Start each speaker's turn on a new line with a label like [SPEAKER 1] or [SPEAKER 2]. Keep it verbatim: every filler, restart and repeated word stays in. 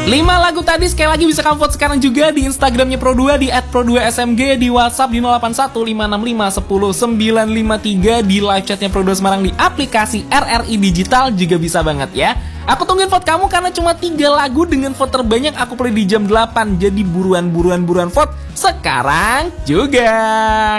[SPEAKER 1] lima lagu tadi sekali lagi bisa kamu vote sekarang juga di Instagramnya Pro dua di et pro dua s m g, di WhatsApp di nol delapan satu lima enam lima satu nol sembilan lima tiga, di live chatnya Pro dua Semarang di aplikasi R R I Digital juga bisa banget ya. Aku tungguin vote kamu karena cuma tiga lagu dengan vote terbanyak aku play di jam delapan. Jadi buruan-buruan-buruan vote sekarang juga.